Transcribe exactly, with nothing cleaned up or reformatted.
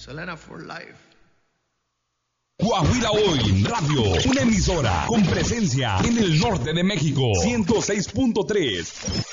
Selena for life. Coahuila Hoy Radio, una emisora con presencia en el norte de México, ciento seis punto tres.